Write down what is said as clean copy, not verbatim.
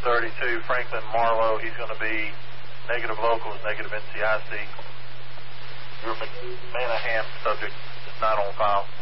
32, Franklin Marlowe. He's going to be negative locals, negative NCIC. Your McManahan subject is not on file.